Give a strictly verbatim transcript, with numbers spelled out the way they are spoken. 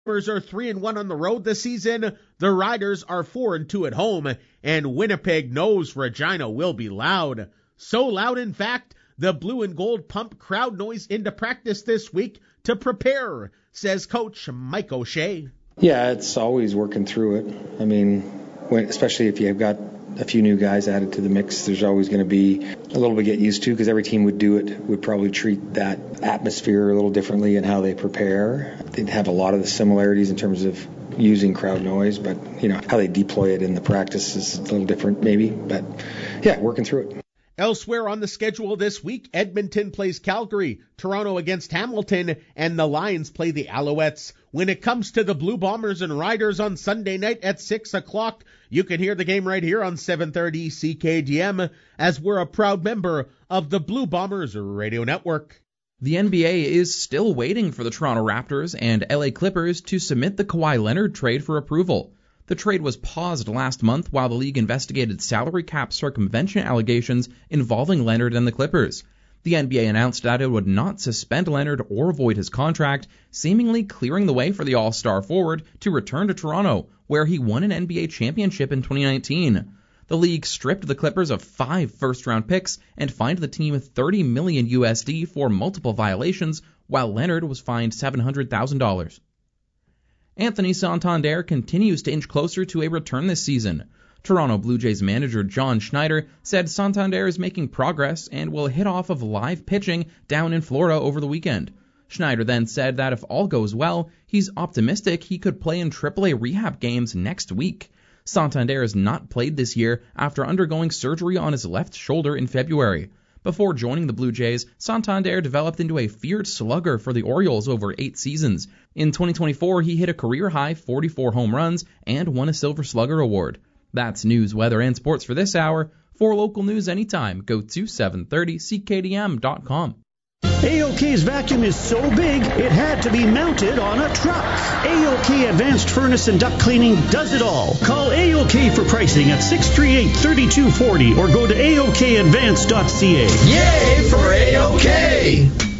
Bombers are three and one on the road this season. The Riders are four and two at home, and Winnipeg knows Regina will be loud. So loud, in fact, the blue and gold pump crowd noise into practice this week to prepare, says Coach Mike O'Shea. Yeah, it's always working through it. I mean, when, especially if you've got a few new guys added to the mix, there's always going to be a little bit to get used to, because every team would do it, would probably treat that atmosphere a little differently in how they prepare. They'd have a lot of the similarities in terms of using crowd noise, but you know how they deploy it in the practice is a little different maybe. But yeah, working through it. Elsewhere on the schedule this week, Edmonton plays Calgary, Toronto against Hamilton, and the Lions play the Alouettes. When it comes to the Blue Bombers and Riders on Sunday night at six o'clock, you can hear the game right here on seven thirty C K D M, as we're a proud member of the Blue Bombers Radio Network. The N B A is still waiting for the Toronto Raptors and L A Clippers to submit the Kawhi Leonard trade for approval. The trade was paused last month while the league investigated salary cap circumvention allegations involving Leonard and the Clippers. The N B A announced that it would not suspend Leonard or void his contract, seemingly clearing the way for the All-Star forward to return to Toronto, where he won an N B A championship in twenty nineteen. The league stripped the Clippers of five first-round picks and fined the team thirty million U S D for multiple violations, while Leonard was fined seven hundred thousand dollars. Anthony Santander continues to inch closer to a return this season. Toronto Blue Jays manager John Schneider said Santander is making progress and will hit off of live pitching down in Florida over the weekend. Schneider then said that if all goes well, he's optimistic he could play in triple A rehab games next week. Santander has not played this year after undergoing surgery on his left shoulder in February. Before joining the Blue Jays, Santander developed into a feared slugger for the Orioles over eight seasons. In twenty twenty-four, he hit a career-high forty-four home runs and won a Silver Slugger award. That's news, weather, and sports for this hour. For local news anytime, go to seven thirty C K D M dot com. A O K's vacuum is so big, it had to be mounted on a truck. A O K Advanced Furnace and Duct Cleaning does it all. Call A O K for pricing at six three eight, three two four zero or go to A O K advance dot C A. Yay for A O K!